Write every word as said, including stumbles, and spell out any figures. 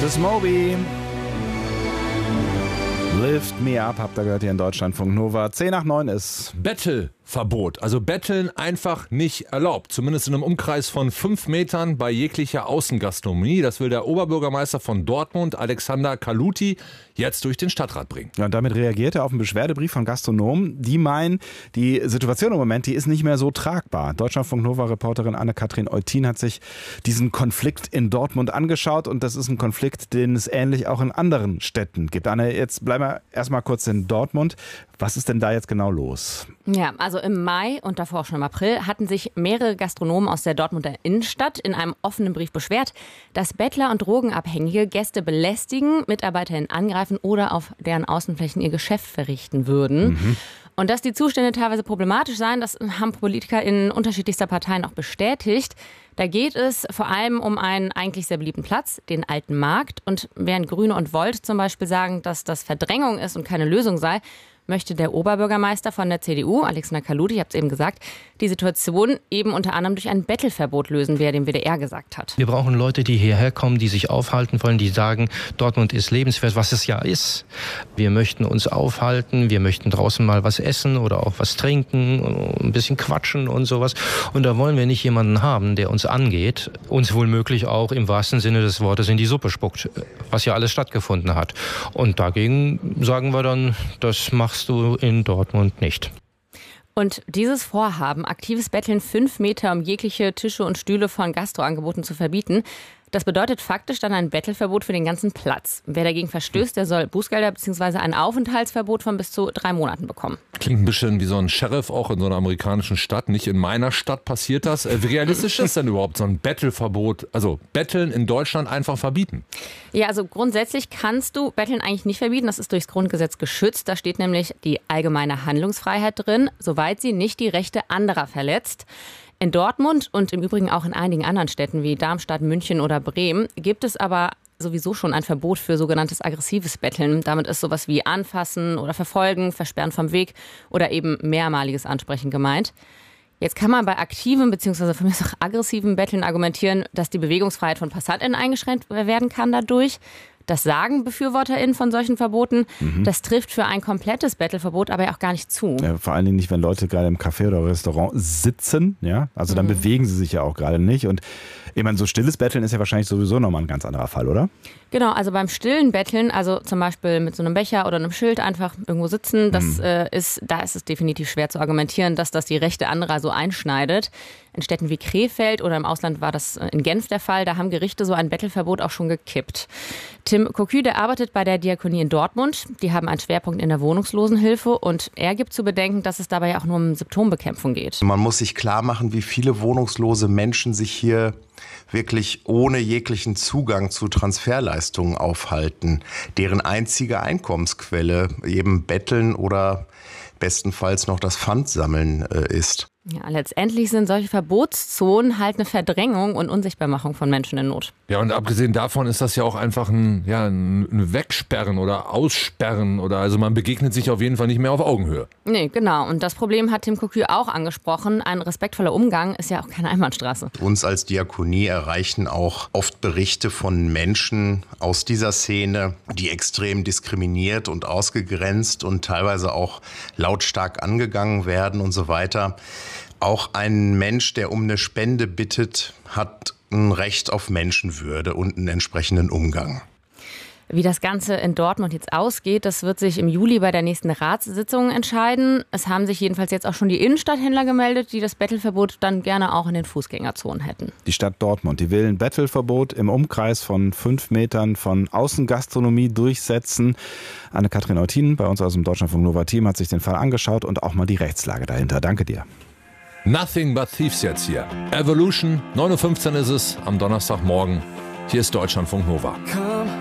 ist Moby. Lift me up, habt ihr gehört hier in Deutschlandfunk Nova. zehn nach neun ist Bettelverbot. Also Betteln einfach nicht erlaubt. Zumindest in einem Umkreis von fünf Metern bei jeglicher Außengastronomie. Das will der Oberbürgermeister von Dortmund, Alexander Kaluti, jetzt durch den Stadtrat bringen. Ja, und damit reagiert er auf einen Beschwerdebrief von Gastronomen. Die meinen, die Situation im Moment, die ist nicht mehr so tragbar. Deutschlandfunk Nova-Reporterin Anne-Kathrin Eutin hat sich diesen Konflikt in Dortmund angeschaut. Und das ist ein Konflikt, den es ähnlich auch in anderen Städten gibt. Anne, jetzt bleiben wir erstmal kurz in Dortmund. Was ist denn da jetzt genau los? Ja, also im Mai und davor auch schon im April hatten sich mehrere Gastronomen aus der Dortmunder Innenstadt in einem offenen Brief beschwert, dass Bettler und Drogenabhängige Gäste belästigen, MitarbeiterInnen angreifen oder auf deren Außenflächen ihr Geschäft verrichten würden. Mhm. Und dass die Zustände teilweise problematisch seien, das haben PolitikerInnen unterschiedlichster Parteien auch bestätigt. Da geht es vor allem um einen eigentlich sehr beliebten Platz, den Alten Markt. Und während Grüne und Volt zum Beispiel sagen, dass das Verdrängung ist und keine Lösung sei, möchte der Oberbürgermeister von der C D U, Alexander Kaluti, ich habe es eben gesagt, die Situation eben unter anderem durch ein Bettelverbot lösen, wie er dem W D R gesagt hat. Wir brauchen Leute, die hierher kommen, die sich aufhalten wollen, die sagen, Dortmund ist lebenswert, was es ja ist. Wir möchten uns aufhalten, wir möchten draußen mal was essen oder auch was trinken, ein bisschen quatschen und sowas. Und da wollen wir nicht jemanden haben, der uns angeht, uns womöglich auch im wahrsten Sinne des Wortes in die Suppe spuckt, was ja alles stattgefunden hat. Und dagegen sagen wir dann, das machst du in Dortmund nicht. Und dieses Vorhaben, aktives Betteln fünf Meter um jegliche Tische und Stühle von Gastroangeboten zu verbieten, das bedeutet faktisch dann ein Bettelverbot für den ganzen Platz. Wer dagegen verstößt, der soll Bußgelder bzw. ein Aufenthaltsverbot von bis zu drei Monaten bekommen. Klingt ein bisschen wie so ein Sheriff auch in so einer amerikanischen Stadt. Nicht in meiner Stadt passiert das. Wie realistisch ist denn überhaupt so ein Bettelverbot, also Betteln in Deutschland einfach verbieten? Ja, also grundsätzlich kannst du Betteln eigentlich nicht verbieten. Das ist durchs Grundgesetz geschützt. Da steht nämlich die allgemeine Handlungsfreiheit drin, soweit sie nicht die Rechte anderer verletzt. In Dortmund und im Übrigen auch in einigen anderen Städten wie Darmstadt, München oder Bremen gibt es aber sowieso schon ein Verbot für sogenanntes aggressives Betteln. Damit ist sowas wie Anfassen oder Verfolgen, Versperren vom Weg oder eben mehrmaliges Ansprechen gemeint. Jetzt kann man bei aktivem bzw. von mir auch aggressivem Betteln argumentieren, dass die Bewegungsfreiheit von PassantInnen eingeschränkt werden kann dadurch. Das sagen BefürworterInnen von solchen Verboten. Mhm. Das trifft für ein komplettes Bettelverbot aber auch gar nicht zu. Ja, vor allen Dingen nicht, wenn Leute gerade im Café oder Restaurant sitzen. Ja? Also dann mhm. bewegen sie sich ja auch gerade nicht. Und ich meine, so stilles Betteln ist ja wahrscheinlich sowieso nochmal ein ganz anderer Fall, oder? Genau, also beim stillen Betteln, also zum Beispiel mit so einem Becher oder einem Schild einfach irgendwo sitzen, das mhm. äh, ist, da ist es definitiv schwer zu argumentieren, dass das die Rechte anderer so einschneidet. In Städten wie Krefeld oder im Ausland war das in Genf der Fall, da haben Gerichte so ein Bettelverbot auch schon gekippt. Tim Cocu, der arbeitet bei der Diakonie in Dortmund. Die haben einen Schwerpunkt in der Wohnungslosenhilfe und er gibt zu bedenken, dass es dabei auch nur um Symptombekämpfung geht. Man muss sich klar machen, wie viele wohnungslose Menschen sich hier wirklich ohne jeglichen Zugang zu Transferleistungen aufhalten, deren einzige Einkommensquelle eben Betteln oder bestenfalls noch das Pfandsammeln äh, ist. Ja, letztendlich sind solche Verbotszonen halt eine Verdrängung und Unsichtbarmachung von Menschen in Not. Ja, und abgesehen davon ist das ja auch einfach ein, ja, ein Wegsperren oder Aussperren oder also man begegnet sich auf jeden Fall nicht mehr auf Augenhöhe. Nee, genau. Und das Problem hat Tim Cocu auch angesprochen. Ein respektvoller Umgang ist ja auch keine Einbahnstraße. Uns als Diakonie erreichen auch oft Berichte von Menschen aus dieser Szene, die extrem diskriminiert und ausgegrenzt und teilweise auch lautstark angegangen werden und so weiter. Auch ein Mensch, der um eine Spende bittet, hat ein Recht auf Menschenwürde und einen entsprechenden Umgang. Wie das Ganze in Dortmund jetzt ausgeht, das wird sich im Juli bei der nächsten Ratssitzung entscheiden. Es haben sich jedenfalls jetzt auch schon die Innenstadthändler gemeldet, die das Bettelverbot dann gerne auch in den Fußgängerzonen hätten. Die Stadt Dortmund, die will ein Bettelverbot im Umkreis von fünf Metern von Außengastronomie durchsetzen. Anne-Kathrin Eutin bei uns aus dem Deutschlandfunk Nova Team hat sich den Fall angeschaut und auch mal die Rechtslage dahinter. Danke dir. Nothing but Thieves jetzt hier. Evolution, neun Uhr fünfzehn ist es am Donnerstagmorgen. Hier ist Deutschlandfunk Nova.